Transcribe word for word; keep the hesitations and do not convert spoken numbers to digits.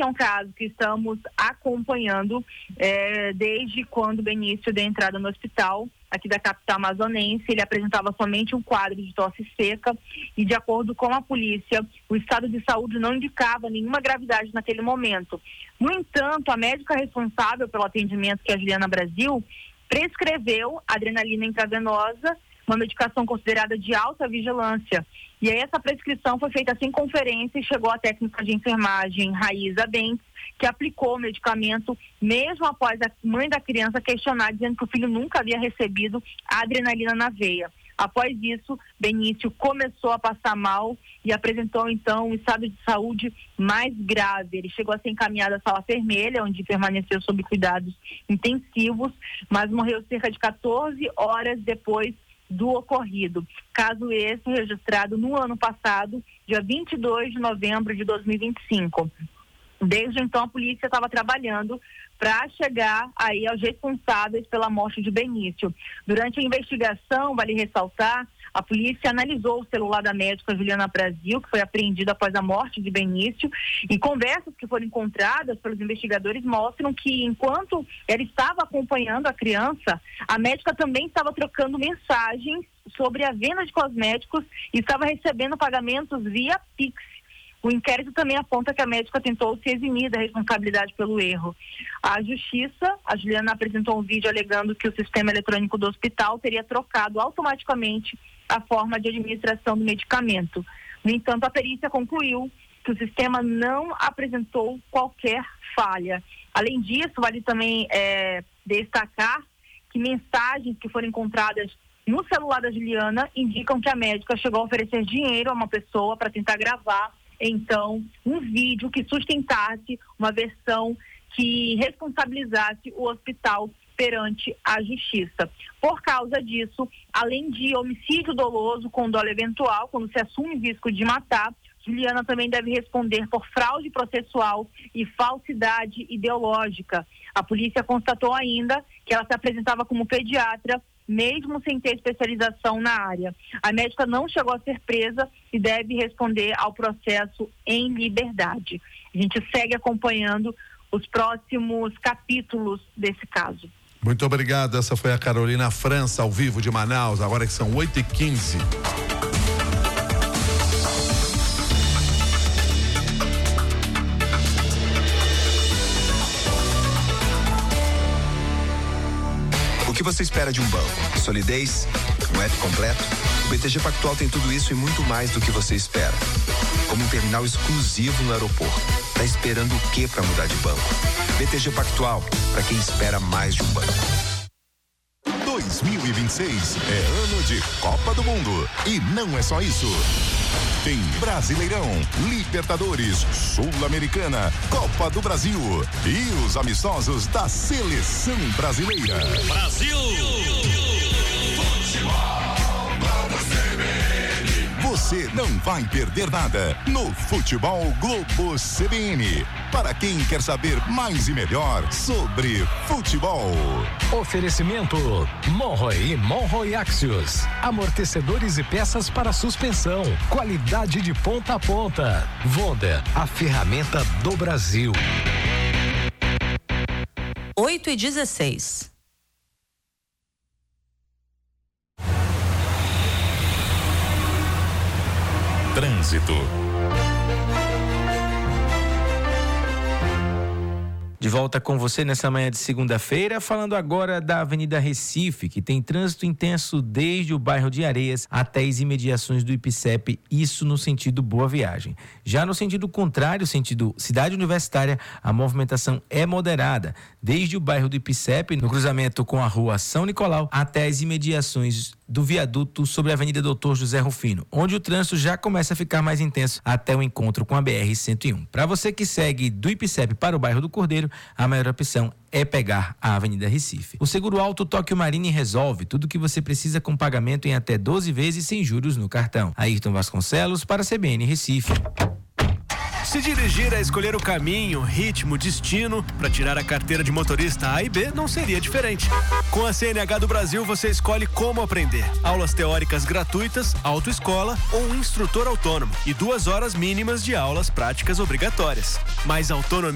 um caso que estamos acompanhando é, desde quando o Benício deu entrada no hospital aqui da capital amazonense. Ele apresentava somente um quadro de tosse seca e, de acordo com a polícia, o estado de saúde não indicava nenhuma gravidade naquele momento. No entanto, a médica responsável pelo atendimento, que é a Juliana Brasil, prescreveu adrenalina intravenosa, uma medicação considerada de alta vigilância. E aí essa prescrição foi feita sem conferência e chegou à técnica de enfermagem Raíza Bentes, que aplicou o medicamento mesmo após a mãe da criança questionar, dizendo que o filho nunca havia recebido a adrenalina na veia. Após isso, Benício começou a passar mal e apresentou então um estado de saúde mais grave. Ele chegou a ser encaminhado à sala vermelha, onde permaneceu sob cuidados intensivos, mas morreu cerca de quatorze horas depois do ocorrido. Caso esse registrado no ano passado, dia vinte e dois de novembro de dois mil e vinte e cinco. Desde então, a polícia estava trabalhando para chegar aí aos responsáveis pela morte de Benício. Durante a investigação, vale ressaltar, a polícia analisou o celular da médica Juliana Brasil, que foi apreendida após a morte de Benício, e conversas que foram encontradas pelos investigadores mostram que, enquanto ela estava acompanhando a criança, a médica também estava trocando mensagens sobre a venda de cosméticos e estava recebendo pagamentos via Pix. O inquérito também aponta que a médica tentou se eximir da responsabilidade pelo erro. A justiça, a Juliana apresentou um vídeo alegando que o sistema eletrônico do hospital teria trocado automaticamente a forma de administração do medicamento. No entanto, a perícia concluiu que o sistema não apresentou qualquer falha. Além disso, vale também é, destacar que mensagens que foram encontradas no celular da Juliana indicam que a médica chegou a oferecer dinheiro a uma pessoa para tentar gravar então um vídeo que sustentasse uma versão que responsabilizasse o hospital perante a justiça. Por causa disso, além de homicídio doloso com dolo eventual, quando se assume risco de matar, Juliana também deve responder por fraude processual e falsidade ideológica. A polícia constatou ainda que ela se apresentava como pediatra, mesmo sem ter especialização na área. A médica não chegou a ser presa e deve responder ao processo em liberdade. A gente segue acompanhando os próximos capítulos desse caso. Muito obrigado. Essa foi a Carolina França, ao vivo de Manaus, agora que são oito e quinze. O que você espera de um banco? Solidez? Um app completo? O B T G Pactual tem tudo isso e muito mais do que você espera. Como um terminal exclusivo no aeroporto. Tá esperando o quê para mudar de banco? B T G Pactual, para quem espera mais de um banco. dois mil e vinte e seis é ano de Copa do Mundo. E não é só isso. Tem Brasileirão, Libertadores, Sul-Americana, Copa do Brasil e os amistosos da Seleção Brasileira. Brasil! Você não vai perder nada no Futebol Globo C B N. Para quem quer saber mais e melhor sobre futebol. Oferecimento Monroe e Monroe Axios. Amortecedores e peças para suspensão. Qualidade de ponta a ponta. Vonda, a ferramenta do Brasil. oito e dezesseis. Trânsito. De volta com você nessa manhã de segunda-feira, falando agora da Avenida Recife, que tem trânsito intenso desde o bairro de Areias até as imediações do IPCEP, isso no sentido Boa Viagem. Já no sentido contrário, sentido Cidade Universitária, a movimentação é moderada, desde o bairro do IPCEP, no cruzamento com a rua São Nicolau, até as imediações do viaduto sobre a Avenida Doutor José Rufino, onde o trânsito já começa a ficar mais intenso até o encontro com a B R cento e um. Para você que segue do IPCEP para o bairro do Cordeiro, a maior opção é pegar a Avenida Recife. O Seguro Alto Tóquio Marine resolve tudo o que você precisa com pagamento em até doze vezes sem juros no cartão. Ayrton Vasconcelos para a C B N Recife. Se dirigir é escolher o caminho, ritmo, destino para tirar a carteira de motorista A e B não seria diferente. Com a C N H do Brasil você escolhe como aprender. Aulas teóricas gratuitas, autoescola ou um instrutor autônomo e duas horas mínimas de aulas práticas obrigatórias. Mais autonomia